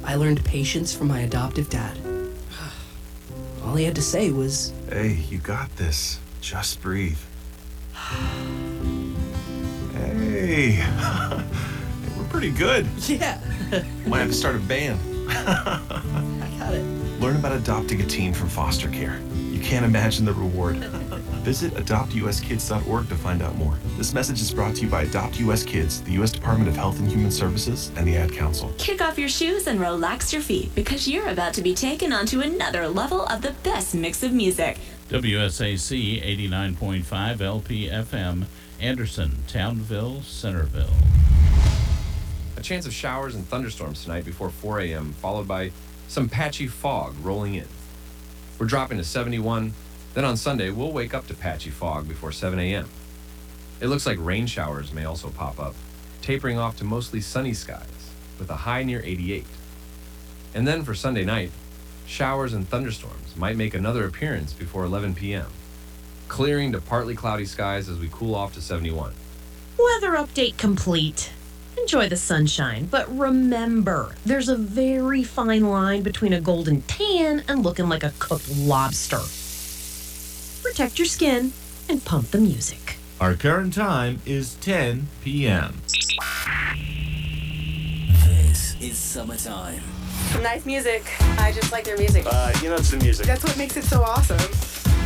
I learned patience from my adoptive dad. All he had to say was, Hey, you got this. Just breathe. Hey. We're pretty good. yeah, Might have to start a band. I got it. Learn about adopting a teen from foster care. You can't imagine the reward. Visit adoptuskids.org to find out more. This message is brought to you by Adopt US Kids, the U.S. Department of Health and Human Services, and the Ad Council. Kick off your shoes and relax your feet because you're about to be taken onto another level of the best mix of music. WSAC 89.5 LPFM, Anderson, Townville, Centerville. A chance of showers and thunderstorms tonight before 4 a.m., followed by some patchy fog rolling in. We're dropping to 71. Then on Sunday, we'll wake up to patchy fog before 7 a.m. It looks like rain showers may also pop up, tapering off to mostly sunny skies, with a high near 88. And then for Sunday night, showers and thunderstorms might make another appearance before 11 p.m., clearing to partly cloudy skies as we cool off to 71. Weather update complete. Enjoy the sunshine, but remember, there's a very fine line between a golden tan and looking like a cooked lobster. Protect your skin and pump the music. Our current time is 10 p.m. This is summertime. Nice music. I just like their music. It's the music. That's what makes it so awesome.